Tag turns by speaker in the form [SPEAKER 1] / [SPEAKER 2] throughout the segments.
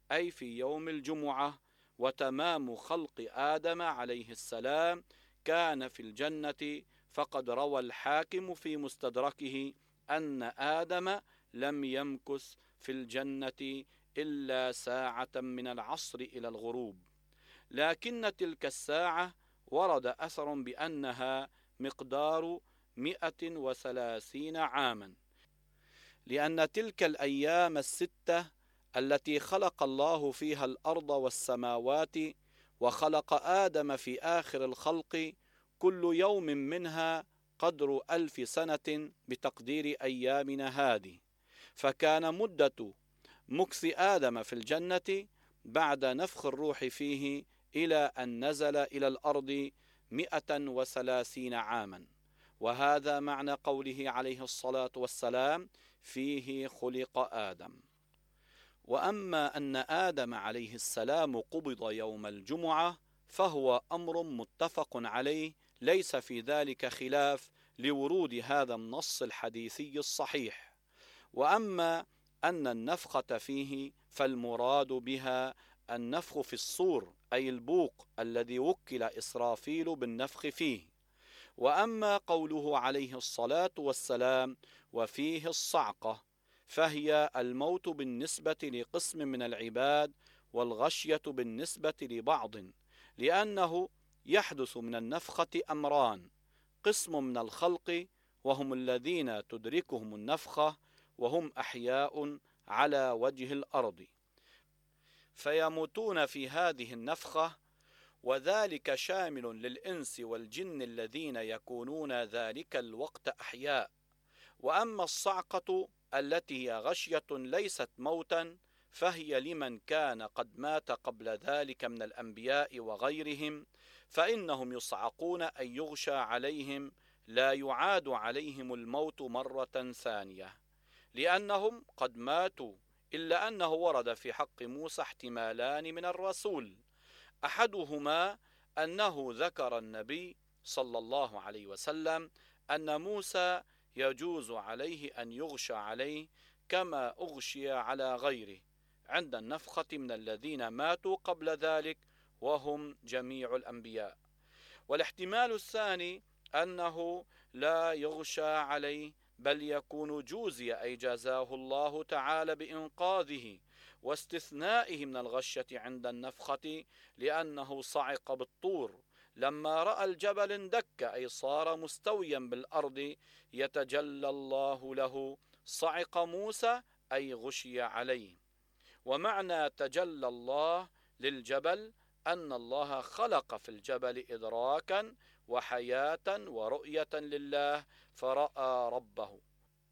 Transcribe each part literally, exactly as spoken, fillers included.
[SPEAKER 1] أي في يوم الجمعة. وتمام خلق آدم عليه السلام كان في الجنة، فقد روى الحاكم في مستدركه أن آدم لم يمكث في الجنة إلا ساعة من العصر إلى الغروب، لكن تلك الساعة ورد أثر بأنها مقدار مئة وثلاثين عاما، لأن تلك الأيام الستة التي خلق الله فيها الأرض والسماوات وخلق آدم في آخر الخلق كل يوم منها قدر ألف سنة بتقدير أيامنا هذه، فكان مدة مكث آدم في الجنة بعد نفخ الروح فيه إلى أن نزل إلى الأرض مئة وثلاثين عاما. وهذا معنى قوله عليه الصلاة والسلام: فيه خلق آدم. وأما أن آدم عليه السلام قبض يوم الجمعة فهو أمر متفق عليه، ليس في ذلك خلاف لورود هذا النص الحديثي الصحيح. وأما أن النفخة فيه فالمراد بها النفخ في الصور، أي البوق الذي وكل إسرافيل بالنفخ فيه. وأما قوله عليه الصلاة والسلام: وفيه الصعقة، فهي الموت بالنسبة لقسم من العباد والغشية بالنسبة لبعض، لأنه يحدث من النفخة أمران: قسم من الخلق وهم الذين تدركهم النفخة وهم أحياء على وجه الأرض فيموتون في هذه النفخة، وذلك شامل للإنس والجن الذين يكونون ذلك الوقت أحياء. وأما الصعقة التي هي غشية ليست موتا فهي لمن كان قد مات قبل ذلك من الأنبياء وغيرهم، فإنهم يصعقون أن يغشى عليهم، لا يعاد عليهم الموت مرة ثانية، لأنهم قد ماتوا. إلا أنه ورد في حق موسى احتمالان من الرسول: أحدهما أنه ذكر النبي صلى الله عليه وسلم أن موسى يجوز عليه أن يغشى عليه كما أغشي على غيره عند النفخة من الذين ماتوا قبل ذلك وهم جميع الأنبياء. والاحتمال الثاني أنه لا يغشى عليه بل يكون جوزي، أي جزاه الله تعالى بإنقاذه واستثنائه من الغشية عند النفخة، لأنه صعق بالطور لما رأى الجبل اندك، أي صار مستويا بالأرض يتجلى الله له. صعق موسى أي غشي عليه. ومعنى تجلى الله للجبل أن الله خلق في الجبل إدراكا وحياة ورؤية لله فرأى ربه،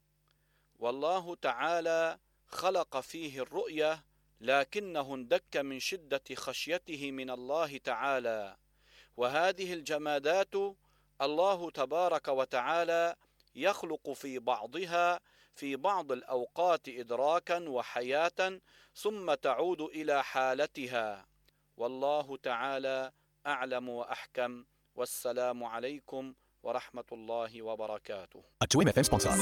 [SPEAKER 1] والله تعالى خلق فيه الرؤية لكنه اندك من شدة خشيته من الله تعالى. وهذه الجمادات الله تبارك وتعالى يخلق في بعضها في بعض الأوقات إدراكا وحياة ثم تعود إلى حالتها، والله تعالى أعلم وأحكم. والسلام عليكم ورحمة الله وبركاته.
[SPEAKER 2] A two M F M sponsor.